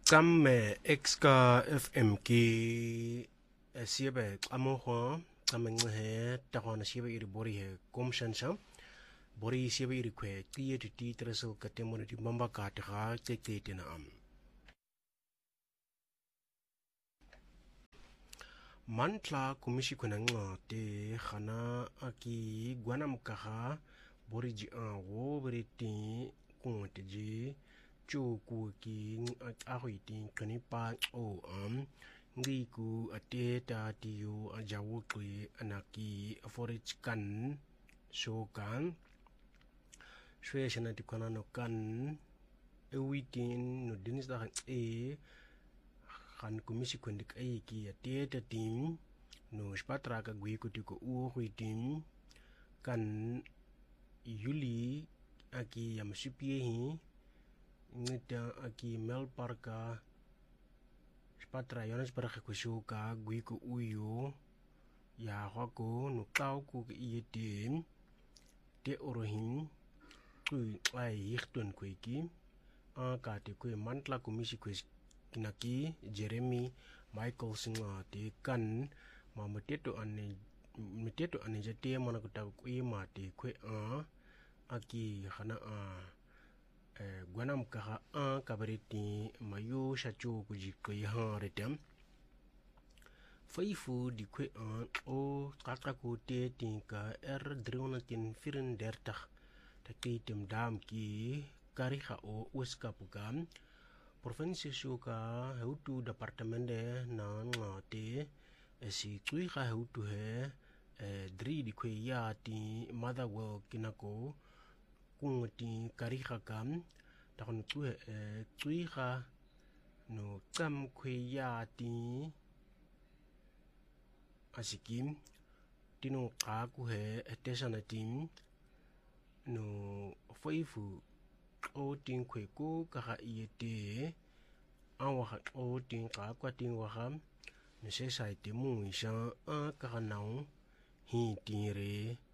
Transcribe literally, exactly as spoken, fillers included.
Kamme exka F M ki siebe amoho kamenhe takona siebe iri bori he komshansha bori siebe iri kwe tiye ti ti treso katemo di mamba katha teke tina am mantla kumishi kuna ngate khana aki gwanam kaha bori ji an wo bori ti kunte ji chu ku ki ahuiti kani pa o am ngi ku ate ta ti yu ajawu kwi anaki forage kan so kan shwe shana ti kana no kan ewitin no dinis da e kan komisi kundik ai ki ate ta tim no spatra ka gwi ku ti ko u huitin kan yuli aki yamsupie hi ngita aki mel parka spatra yonas para kushuka guiku uyu ya hako no kau ku iyetim te orohin ku ai yihtun kuiki aka te ku mantla komisi ku kinaki Jeremy Michael singa te kan mamuteto ane muteto ane jate mana ku ta ku mate ku a aki khana a gwanam kaha an kabariti mayo shacho kujiko yahan retem faifu di kwe an o kaka ko te tinka er driunatin firin dertag ta kitem dam ki kariha o uska pugam provinsi shuka hautu departemente na ngate esi kui ha hautu he dri di kwe ya ti motherwell kinako kungti kariha kam takon kue tuiha no kam kwe ya ti asikim tino kaku he etesana tim no faifu o tin kwe ko kaha iete awaha o tin kakwa tin waham no se sai te mu isha a kaha nao hi tin re